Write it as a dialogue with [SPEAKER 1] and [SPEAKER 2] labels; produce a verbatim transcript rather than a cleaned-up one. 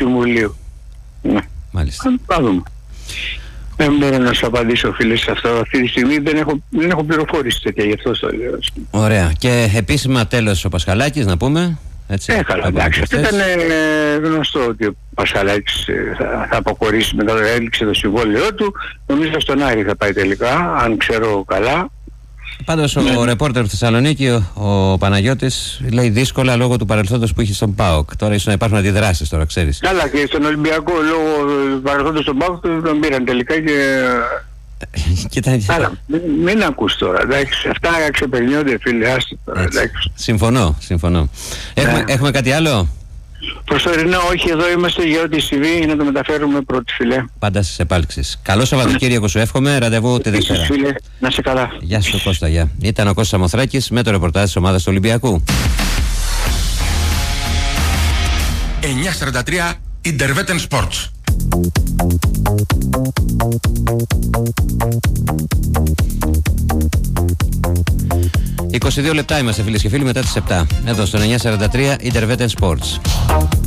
[SPEAKER 1] Συμβουλίου. Ναι.
[SPEAKER 2] Μάλιστα.
[SPEAKER 1] Θα δούμε. Δεν μπορώ να σου απαντήσω, φίλε, σε αυτό. Αυτή τη στιγμή δεν έχω, δεν έχω πληροφόρηση τέτοια, γι' αυτό το λέω.
[SPEAKER 2] Ωραία. Και επίσημα τέλος ο Πασχαλάκης, να πούμε. Έτσι,
[SPEAKER 1] ε, καλά, εντάξει. Αυτό ήταν ε, γνωστό ότι ο Πασχαλάκης ε, θα, θα αποχωρήσει μετά, έληξε το συμβόλαιό του. Νομίζω στον Άρη θα πάει τελικά, αν ξέρω καλά.
[SPEAKER 2] Πάντως
[SPEAKER 1] ναι.
[SPEAKER 2] ο ρεπόρτερ στη Θεσσαλονίκη, ο, ο Παναγιώτης, λέει δύσκολα λόγω του παρελθόντος που είχε στον ΠΑΟΚ. Τώρα ίσως να υπάρχουν αντιδράσεις, τώρα ξέρεις.
[SPEAKER 1] Καλά, και στον Ολυμπιακό λόγω του παρελθόντος στον ΠΑΟΚ τον πήραν τελικά και... Άρα, μην, μην ακούς τώρα, εντάξει, αυτά ξεπερνιόνται, φίλε, άστα τώρα, εντάξει.
[SPEAKER 2] Συμφωνώ, συμφωνώ. Έχουμε, ναι. έχουμε κάτι άλλο?
[SPEAKER 1] Προσωρινά όχι, εδώ είμαστε για ό,τι συμβεί να το μεταφέρουμε πρώτη, φίλε.
[SPEAKER 2] Πάντα στις επάλξεις. Καλό Σαββατοκύριακο σου εύχομαι, ραντεβού τη Δευτέρα.
[SPEAKER 1] Φίλε, να σε καλά.
[SPEAKER 2] Γεια σου Κώστα, γεια. Ήταν ο Κώστας Σαμοθράκης με το ρεπορτάζ της ομάδας του Ολυμπιακού.
[SPEAKER 3] εννιά σαράντα τρία Intervetten Sports.
[SPEAKER 2] είκοσι δύο λεπτά είμαστε, φίλες και φίλοι, μετά τις επτά. Εδώ στο εννιά σαράντα τρία Intervetten Sports.